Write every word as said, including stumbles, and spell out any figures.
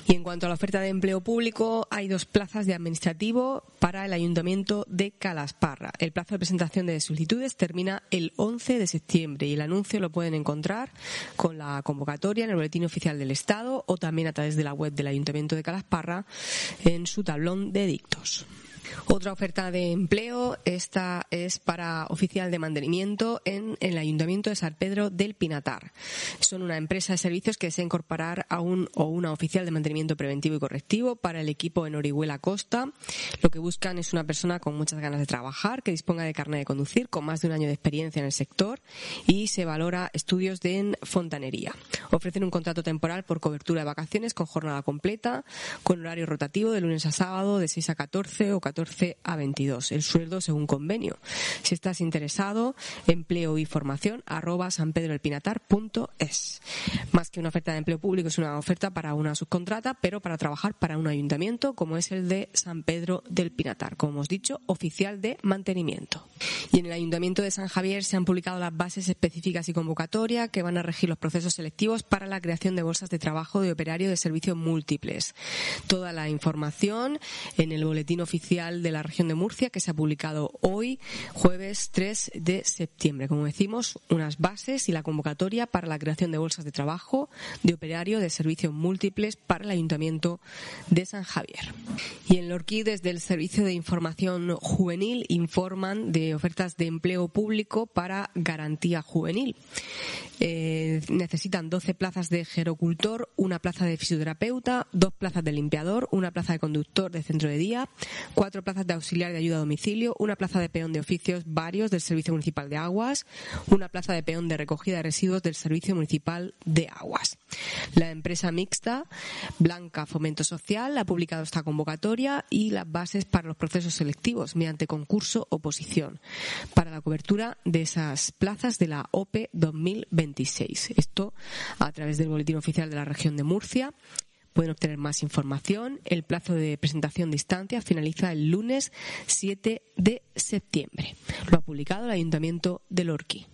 Y en cuanto a la oferta de empleo público, hay dos plazas de administrativo para el Ayuntamiento de Calasparra. El plazo de presentación de solicitudes termina el once de septiembre y el anuncio lo pueden encontrar con la convocatoria en el Boletín Oficial del Estado o también a través de la web del Ayuntamiento de Calasparra en su tablón de edictos. Otra oferta de empleo, esta es para oficial de mantenimiento en el Ayuntamiento de San Pedro del Pinatar. Son una empresa de servicios que desea incorporar a un o una oficial de mantenimiento preventivo y correctivo para el equipo en Orihuela Costa. Lo que buscan es una persona con muchas ganas de trabajar, que disponga de carnet de conducir, con más de un año de experiencia en el sector y se valora estudios de en fontanería. Ofrecen un contrato temporal por cobertura de vacaciones con jornada completa, con horario rotativo de lunes a sábado de seis a catorce o catorce a veintidós. El sueldo según convenio. Si estás interesado, empleo y formación arroba sanpedroelpinatar punto es. Más que una oferta de empleo público, es una oferta para una subcontrata, pero para trabajar para un ayuntamiento como es el de San Pedro del Pinatar, como hemos dicho, oficial de mantenimiento. Y en el Ayuntamiento de San Javier se han publicado las bases específicas y convocatoria que van a regir los procesos selectivos para la creación de bolsas de trabajo de operario de servicios múltiples. Toda la información en el Boletín Oficial de la Región de Murcia, que se ha publicado hoy, jueves tres de septiembre. Como decimos, unas bases y la convocatoria para la creación de bolsas de trabajo de operario de servicios múltiples para el Ayuntamiento de San Javier. Y en Lorquí, desde el Servicio de Información Juvenil, informan de ofertas de empleo público para garantía juvenil. Eh, necesitan doce plazas de gerocultor, una plaza de fisioterapeuta, dos plazas de limpiador, una plaza de conductor de centro de día, cuatro plazas de auxiliar de ayuda a domicilio, una plaza de peón de oficios varios del Servicio Municipal de Aguas, una plaza de peón de recogida de residuos del Servicio Municipal de Aguas. La empresa mixta Blanca Fomento Social ha publicado esta convocatoria y las bases para los procesos selectivos mediante concurso oposición para la cobertura de esas plazas de la O P E dos mil veintiséis. Esto a través del Boletín Oficial de la Región de Murcia. Pueden obtener más información. El plazo de presentación de instancia finaliza el lunes siete de septiembre. Lo ha publicado el Ayuntamiento de Lorquí.